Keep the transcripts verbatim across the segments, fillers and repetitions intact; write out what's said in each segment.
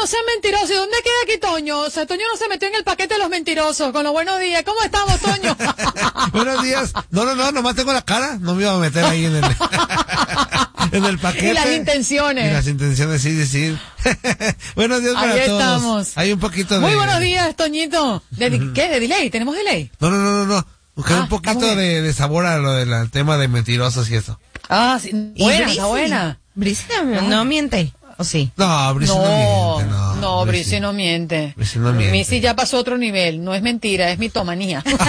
no sean mentirosos. ¿Y dónde queda aquí Toño? O sea, Toño no se metió en el paquete de los mentirosos. Con los buenos días. ¿Cómo estamos, Toño? Buenos días. No, no, no, nomás tengo la cara. No me iba a meter ahí en el, en el paquete. Y las intenciones. Y las intenciones, sí, sí, sí. Buenos días para ahí todos. Estamos. Hay un poquito de... Muy buenos días, Toñito. ¿De, ¿Qué? ¿De delay? ¿Tenemos delay? No, no, no, no, no. Buscar Ah, un poquito de, de sabor a lo del tema de mentirosos y eso. Ah, sí. Buena, está buena. Brisi no, no miente, ¿o sí? No, Brisi no, no miente, no. No, Brisi no miente. Brisi no miente. Brisi ya pasó a otro nivel. No es mentira, es mitomanía. Bueno,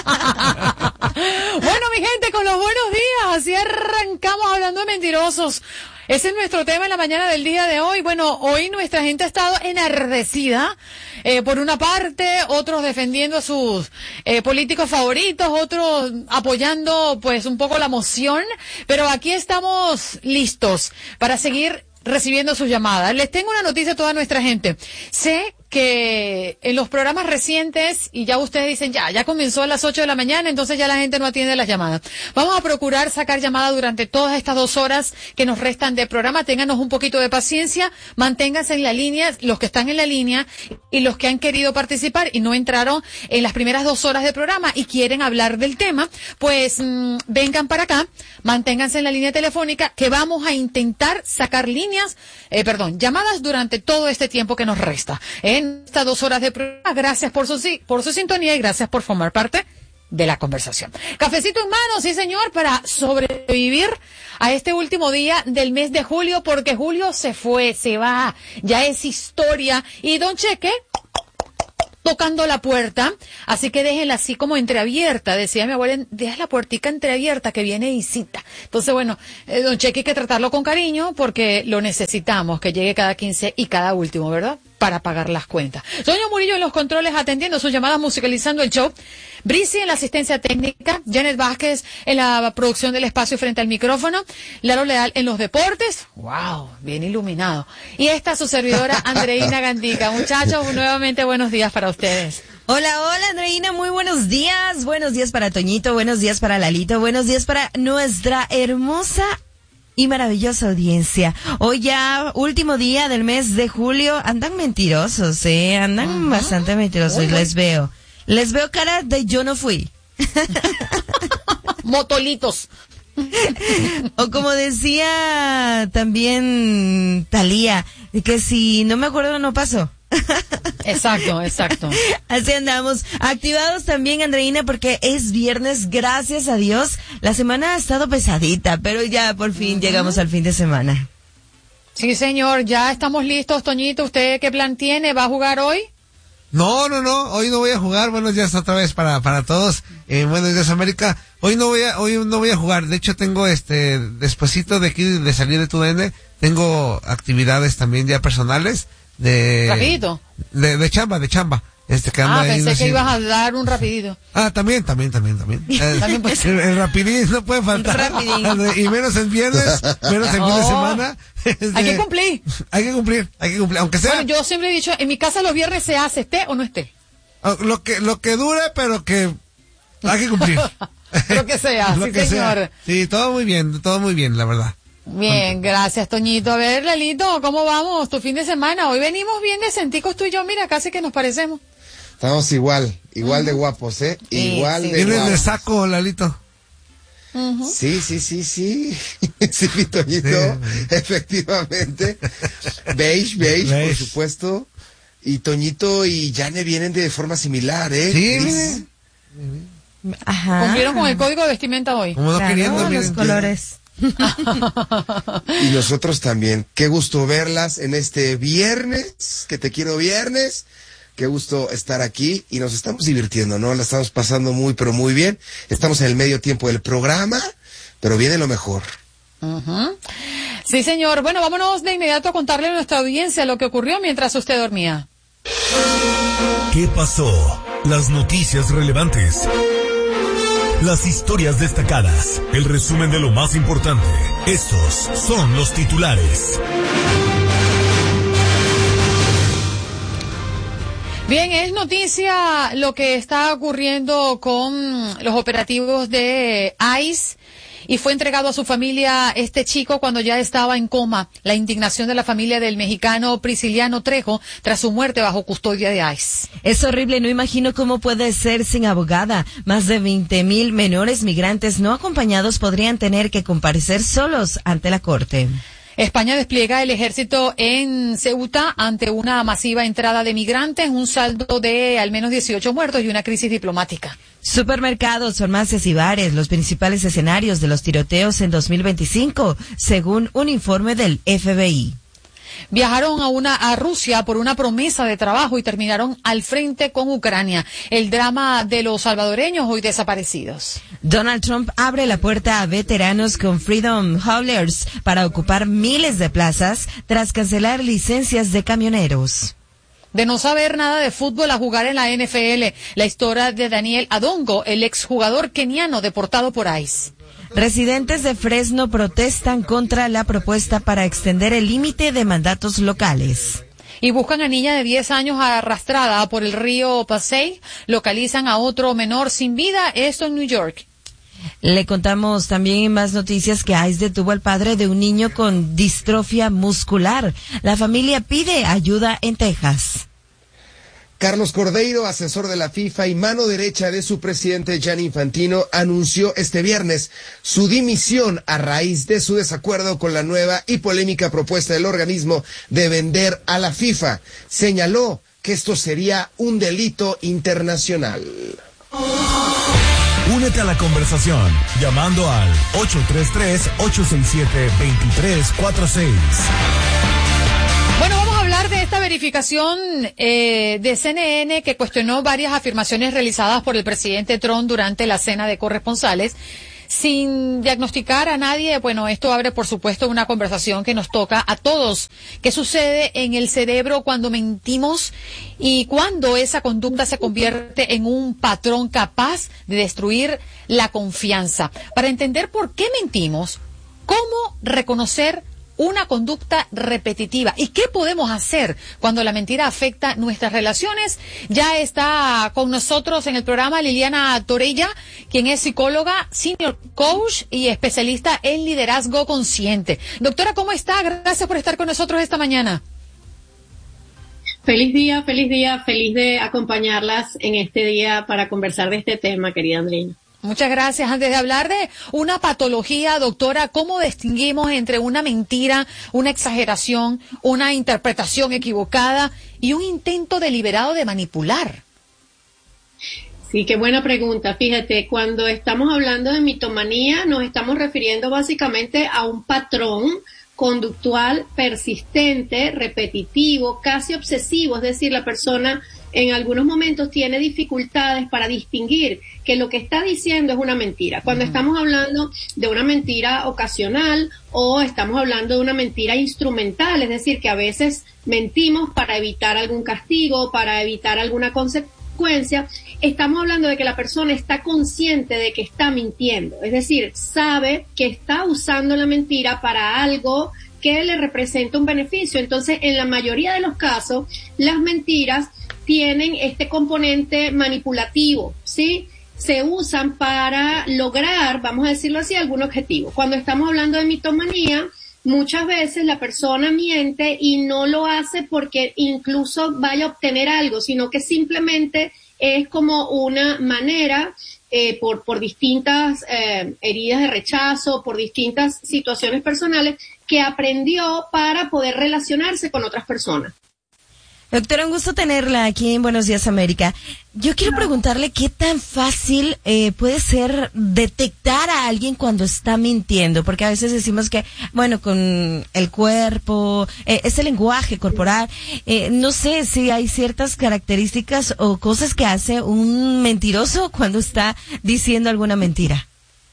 mi gente, con los buenos días. Así arrancamos hablando de mentirosos. Ese es nuestro tema en la mañana del día de hoy. Bueno, hoy nuestra gente ha estado enardecida. Eh, por una parte, otros defendiendo a sus eh, políticos favoritos, otros apoyando pues un poco la moción. Pero aquí estamos listos para seguir recibiendo sus llamadas. Les tengo una noticia a toda nuestra gente. Sé que en los programas recientes, y ya ustedes dicen, ya, ya comenzó a las ocho de la mañana, entonces ya la gente no atiende las llamadas. Vamos a procurar sacar llamadas durante todas estas dos horas que nos restan de programa. Ténganos un poquito de paciencia, manténganse en la línea, los que están en la línea y los que han querido participar y no entraron en las primeras dos horas de programa y quieren hablar del tema, pues mmm, vengan para acá, manténganse en la línea telefónica, que vamos a intentar sacar líneas, eh, perdón, llamadas durante todo este tiempo que nos resta. En estas dos horas de programa, gracias por su, por su sintonía y gracias por formar parte de la conversación. Cafecito en mano, sí señor, para sobrevivir a este último día del mes de julio, porque julio se fue, se va, ya es historia. Y don Cheque tocando la puerta, así que déjenla así como entreabierta, decía mi abuela, deja la puertica entreabierta que viene visita. Entonces, bueno, eh, don Cheque hay que tratarlo con cariño porque lo necesitamos, que llegue cada quince y cada último, ¿verdad? Para pagar las cuentas. Soño Murillo en los controles atendiendo sus llamadas, musicalizando el show. Brisi en la asistencia técnica, Janet Vázquez en la producción del espacio frente al micrófono, Lalo Leal en los deportes, wow, bien iluminado. Y esta su servidora Andreina Gandica. Muchachos, nuevamente buenos días para ustedes. Hola, hola Andreina, muy buenos días. Buenos días para Toñito, buenos días para Lalito, buenos días para nuestra hermosa y maravillosa audiencia. Hoy ya, último día del mes de julio, andan mentirosos, eh, andan uh-huh. bastante mentirosos, uh-huh. les veo. Les veo cara de yo no fui. Motolitos. O como decía también Talía, que si no me acuerdo no pasó. Exacto, exacto. Así andamos. Activados también, Andreina, porque es viernes, gracias a Dios. La semana ha estado pesadita, pero ya por fin uh-huh. llegamos al fin de semana. Sí, señor, ya estamos listos, Toñito. ¿Usted qué plan tiene? ¿Va a jugar hoy? No, no, no, hoy no voy a jugar. Buenos días otra vez para para todos. Eh, buenos días, América. Hoy no voy a hoy no voy a jugar. De hecho, tengo este despuesito de aquí de salir de tu D N, tengo actividades también ya personales de rapidito. De, de chamba, de chamba. Este que anda ah, pensé ahí que ibas a dar un rapidito. Ah, también, también, también, también. Eh, también pues. el, el rapidín no puede faltar. Y menos en viernes, menos en no. fin de semana. Este, hay que cumplir. Hay que cumplir, hay que cumplir, aunque sea. Bueno, yo siempre he dicho, en mi casa los viernes se hace, esté o no esté. Lo que, lo que dure, pero que hay que cumplir. Lo que sea, lo sí que señor. Sea. Sí, todo muy bien, todo muy bien, la verdad. Bien, gracias, Toñito. A ver, Lalito, ¿cómo vamos? Tu fin de semana. Hoy venimos bien decenticos tú y yo, mira, casi que nos parecemos. Estamos igual, igual uh-huh. de guapos, ¿eh? Sí, igual sí. de ¿Vienes guapos. de saco, Lalito? Uh-huh. Sí, sí, sí, sí. Sí, mi Toñito, sí. Efectivamente. Beige, beige, beige, por supuesto. Y Toñito y Yane vienen de forma similar, ¿eh? Sí, ajá. Cumplieron con el código de vestimenta hoy. Como no claro, queriendo, los colores. Y nosotros también. Qué gusto verlas en este viernes, que te quiero viernes. Qué gusto estar aquí y nos estamos divirtiendo, ¿no? La estamos pasando muy, pero muy bien. Estamos en el medio tiempo del programa, pero viene lo mejor. Uh-huh. Sí, señor. Bueno, vámonos de inmediato a contarle a nuestra audiencia lo que ocurrió mientras usted dormía. ¿Qué pasó? Las noticias relevantes. Las historias destacadas. El resumen de lo más importante. Estos son los titulares. Bien, es noticia lo que está ocurriendo con los operativos de I C E y fue entregado a su familia este chico cuando ya estaba en coma. La indignación de la familia del mexicano Prisciliano Trejo tras su muerte bajo custodia de ICE. Es horrible, no imagino cómo puede ser sin abogada. Más de veinte mil menores migrantes no acompañados podrían tener que comparecer solos ante la corte. España despliega el ejército en Ceuta ante una masiva entrada de migrantes, un saldo de al menos dieciocho muertos y una crisis diplomática. Supermercados, farmacias y bares, los principales escenarios de los tiroteos en dos mil veinticinco, según un informe del F B I. Viajaron a una a Rusia por una promesa de trabajo y terminaron al frente con Ucrania. El drama de los salvadoreños hoy desaparecidos. Donald Trump abre la puerta a veteranos con Freedom Haulers para ocupar miles de plazas tras cancelar licencias de camioneros. De no saber nada de fútbol a jugar en la N F L, la historia de Daniel Adongo, el exjugador keniano deportado por ICE. Residentes de Fresno protestan contra la propuesta para extender el límite de mandatos locales. Y buscan a niña de diez años arrastrada por el río Pasay. Localizan a otro menor sin vida, esto en New York. Le contamos también en más noticias que ICE detuvo al padre de un niño con distrofia muscular. La familia pide ayuda en Texas. Carlos Cordeiro, asesor de la FIFA y mano derecha de su presidente Gianni Infantino, anunció este viernes su dimisión a raíz de su desacuerdo con la nueva y polémica propuesta del organismo de vender a la FIFA. Señaló que esto sería un delito internacional. Únete a la conversación llamando al ocho tres tres, ocho seis siete, dos tres cuatro seis. Bueno, vamos a hablar de esta verificación eh, de C N N que cuestionó varias afirmaciones realizadas por el presidente Trump durante la cena de corresponsales. Sin diagnosticar a nadie, bueno, esto abre, por supuesto, una conversación que nos toca a todos. ¿Qué sucede en el cerebro cuando mentimos y cuando esa conducta se convierte en un patrón capaz de destruir la confianza? Para entender por qué mentimos, cómo reconocer una conducta repetitiva y qué podemos hacer cuando la mentira afecta nuestras relaciones. Ya está con nosotros en el programa Liliana Torella, quien es psicóloga, senior coach y especialista en liderazgo consciente. Doctora, ¿cómo está? Gracias por estar con nosotros esta mañana. Feliz día, feliz día, feliz de acompañarlas en este día para conversar de este tema, querida Andreina. Muchas gracias. Antes de hablar de una patología, doctora, ¿cómo distinguimos entre una mentira, una exageración, una interpretación equivocada y un intento deliberado de manipular? Sí, qué buena pregunta. Fíjate, cuando estamos hablando de mitomanía, nos estamos refiriendo básicamente a un patrón conductual persistente, repetitivo, casi obsesivo, es decir, la persona en algunos momentos tiene dificultades para distinguir que lo que está diciendo es una mentira. Cuando estamos hablando de una mentira ocasional o estamos hablando de una mentira instrumental, es decir, que a veces mentimos para evitar algún castigo, para evitar alguna consecuencia, estamos hablando de que la persona está consciente de que está mintiendo, es decir, sabe que está usando la mentira para algo que le representa un beneficio. Entonces, en la mayoría de los casos, las mentiras tienen este componente manipulativo, ¿sí? Se usan para lograr, vamos a decirlo así, algún objetivo. Cuando estamos hablando de mitomanía, muchas veces la persona miente y no lo hace porque incluso vaya a obtener algo, sino que simplemente es como una manera, eh, por, por distintas eh, heridas de rechazo, por distintas situaciones personales, que aprendió para poder relacionarse con otras personas. Doctora, un gusto tenerla aquí en Buenos Días América. Yo quiero preguntarle qué tan fácil eh, puede ser detectar a alguien cuando está mintiendo, porque a veces decimos que, bueno, con el cuerpo, eh, ese lenguaje corporal, eh, no sé si hay ciertas características o cosas que hace un mentiroso cuando está diciendo alguna mentira.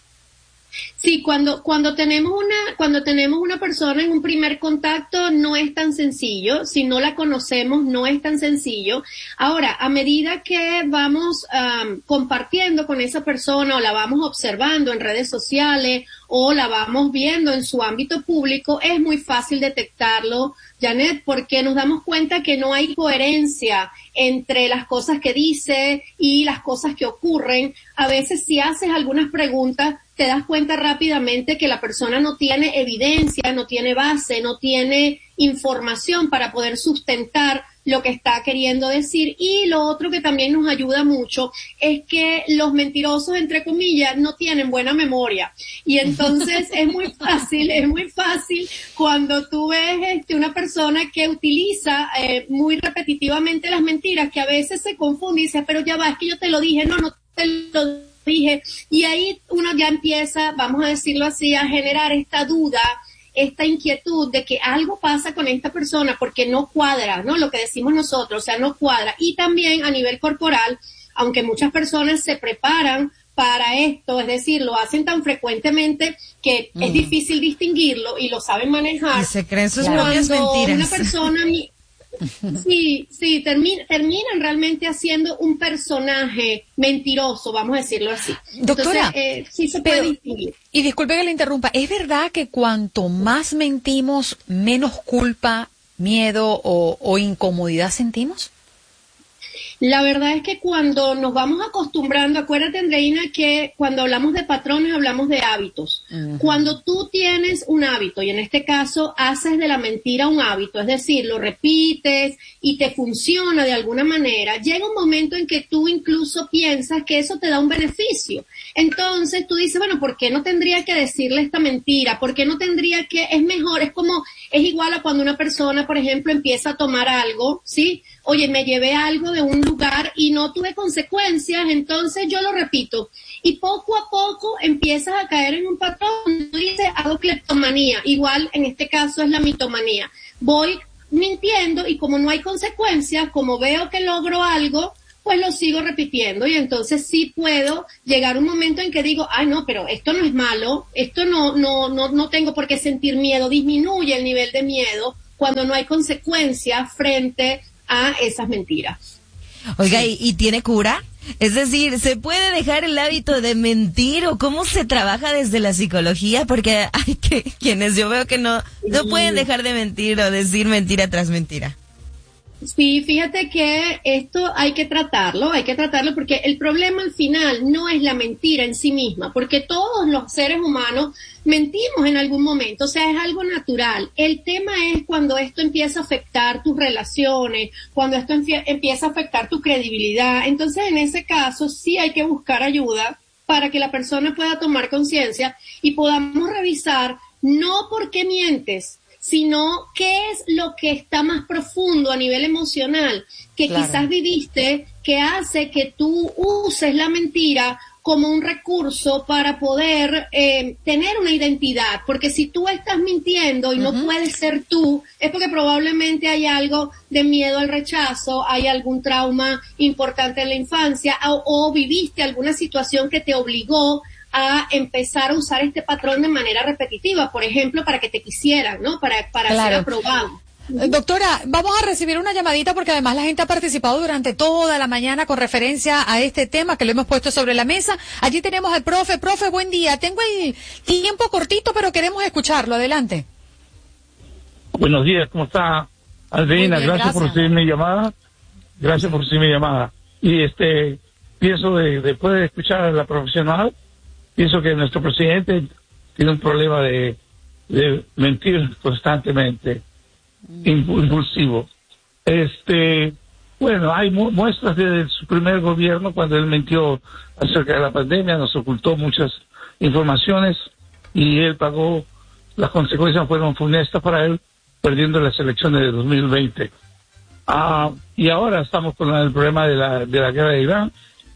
Sí, cuando, cuando tenemos una, cuando tenemos una persona en un primer contacto no es tan sencillo, si no la conocemos no es tan sencillo. Ahora, a medida que vamos um, compartiendo con esa persona o la vamos observando en redes sociales o la vamos viendo en su ámbito público, es muy fácil detectarlo, Janet, porque nos damos cuenta que no hay coherencia entre las cosas que dice y las cosas que ocurren. A veces si haces algunas preguntas, te das cuenta rápidamente que la persona no tiene evidencia, no tiene base, no tiene información para poder sustentar lo que está queriendo decir. Y lo otro que también nos ayuda mucho es que los mentirosos, entre comillas, no tienen buena memoria. Y entonces es muy fácil, es muy fácil cuando tú ves este, una persona que utiliza eh, muy repetitivamente las mentiras, que a veces se confunde y dice, pero ya va, es que yo te lo dije, no, no te lo dije. Y ahí uno ya empieza, vamos a decirlo así, a generar esta duda, esta inquietud de que algo pasa con esta persona porque no cuadra, ¿no? Lo que decimos nosotros, o sea, no cuadra. Y también a nivel corporal, aunque muchas personas se preparan para esto, es decir, lo hacen tan frecuentemente que mm. es difícil distinguirlo y lo saben manejar. Y se creen sus propias mentiras. Una persona... Sí, sí, termina, terminan realmente haciendo un personaje mentiroso, vamos a decirlo así. Doctora, Entonces, eh, sí se puede pero, distinguir. Y disculpe que le interrumpa, ¿es verdad que cuanto más mentimos, menos culpa, miedo o, o incomodidad sentimos? La verdad es que cuando nos vamos acostumbrando, acuérdate, Andreina, que cuando hablamos de patrones hablamos de hábitos. Uh-huh. Cuando tú tienes un hábito, y en este caso haces de la mentira un hábito, es decir, lo repites y te funciona de alguna manera, llega un momento en que tú incluso piensas que eso te da un beneficio. Entonces tú dices, bueno, ¿por qué no tendría que decirle esta mentira? ¿Por qué no tendría que? Es mejor, es como, es igual a cuando una persona, por ejemplo, empieza a tomar algo, ¿sí? Oye, me llevé algo de un lugar y no tuve consecuencias, entonces yo lo repito. Y poco a poco empiezas a caer en un patrón. Tú dices, hago cleptomanía. Igual en este caso es la mitomanía. Voy mintiendo y como no hay consecuencias, como veo que logro algo, pues lo sigo repitiendo. Y entonces sí puedo llegar a un momento en que digo, ay no, pero esto no es malo, esto no, no, no, no tengo por qué sentir miedo. Disminuye el nivel de miedo cuando no hay consecuencias frente a esas mentiras. Oiga, ¿y, ¿y tiene cura? Es decir, ¿se puede dejar el hábito de mentir o cómo se trabaja desde la psicología? Porque hay que quienes yo veo que no, no pueden dejar de mentir o decir mentira tras mentira. Sí, fíjate que esto hay que tratarlo, hay que tratarlo porque el problema al final no es la mentira en sí misma, porque todos los seres humanos mentimos en algún momento, o sea, es algo natural. El tema es cuando esto empieza a afectar tus relaciones, cuando esto empie- empieza a afectar tu credibilidad. Entonces, en ese caso, sí hay que buscar ayuda para que la persona pueda tomar conciencia y podamos revisar no por qué mientes, sino qué es lo que está más profundo a nivel emocional, que claro. quizás viviste, que hace que tú uses la mentira como un recurso para poder eh, tener una identidad, porque si tú estás mintiendo y uh-huh. no puedes ser tú, es porque probablemente hay algo de miedo al rechazo, hay algún trauma importante en la infancia, o, o viviste alguna situación que te obligó a empezar a usar este patrón de manera repetitiva, por ejemplo, para que te quisieran, ¿no? Para, para claro. ser aprobado. Doctora, vamos a recibir una llamadita porque además la gente ha participado durante toda la mañana con referencia a este tema que lo hemos puesto sobre la mesa. Allí tenemos al profe. Profe, buen día. Tengo el tiempo cortito, pero queremos escucharlo. Adelante. Buenos días, ¿cómo está? Andreina, bien, gracias, gracias por recibir mi llamada. Gracias por recibir mi llamada. Y este, pienso de, después de escuchar a la profesional, pienso que nuestro presidente tiene un problema de, de mentir constantemente, impulsivo. Este, bueno, hay mu- muestras de su primer gobierno cuando él mintió acerca de la pandemia, nos ocultó muchas informaciones y él pagó, las consecuencias fueron funestas para él, perdiendo las elecciones de dos mil veinte. Ah, y ahora estamos con el problema de la, de la guerra de Irán.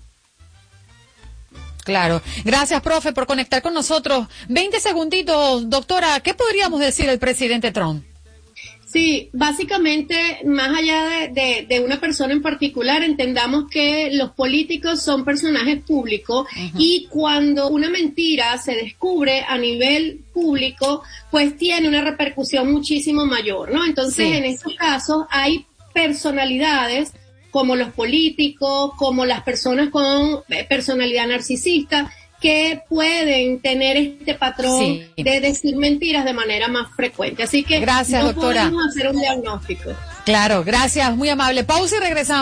Claro. Gracias, profe, por conectar con nosotros. Veinte segunditos, doctora, ¿qué podríamos decir del presidente Trump? Sí, básicamente, más allá de, de, de una persona en particular, entendamos que los políticos son personajes públicos uh-huh. y cuando una mentira se descubre a nivel público, pues tiene una repercusión muchísimo mayor, ¿no? Entonces, sí. en estos casos hay personalidades como los políticos, como las personas con personalidad narcisista, que pueden tener este patrón sí. de decir mentiras de manera más frecuente. Así que gracias, no doctora. podemos hacer un diagnóstico. Claro, gracias, muy amable. Pausa y regresamos.